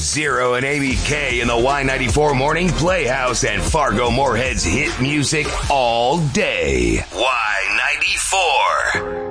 Zero and ABK in the Y94 Morning Playhouse and Fargo Moorhead's hit music all day. Y94.